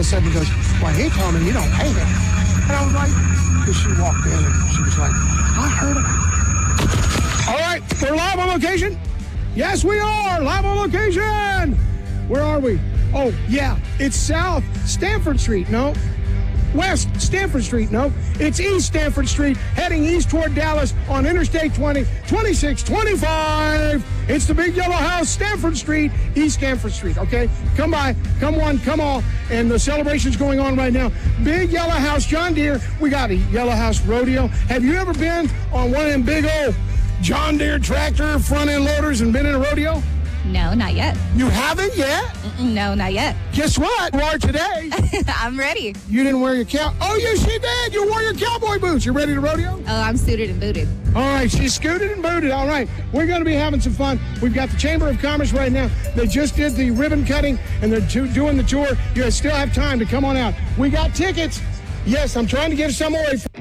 a sudden he goes, well, he told me you don't pay him. And I was like, because she walked in and she was like, I heard it. All right, we're live on location? Yes, we are live on location. Where are we? Oh, yeah, it's South Stanford Street. No. West Stanford Street. No, it's East Stanford Street, heading east toward Dallas on Interstate 20, 2625. It's the Big Yellow House, Stanford Street, East Stanford Street, okay? Come by, come one, come all, and the celebration's going on right now. Big Yellow House, John Deere, we got a Yellow House rodeo. Have you ever been on one of them big old John Deere tractor front-end loaders and been in a rodeo? No, not yet. You haven't yet? No, not yet. Guess what? You are today. I'm ready. You didn't wear your Oh, yes, you did. You wore your cowboy boots. You ready to rodeo? Oh, I'm suited and booted. All right, she's scooted and booted. All right, we're going to be having some fun. We've got the Chamber of Commerce right now. They just did the ribbon cutting, and they're doing the tour. You still have time to come on out. We got tickets. Yes, I'm trying to give some away.